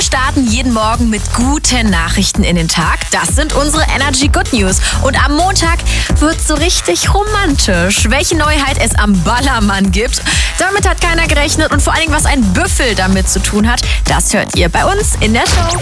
starten jeden Morgen mit guten Nachrichten in den Tag. Das sind unsere Energy Good News. Und am Montag wird's so richtig romantisch. Welche Neuheit es am Ballermann gibt, damit hat keiner gerechnet. Und vor allen Dingen, was ein Büffel damit zu tun hat, das hört ihr bei uns in der Show.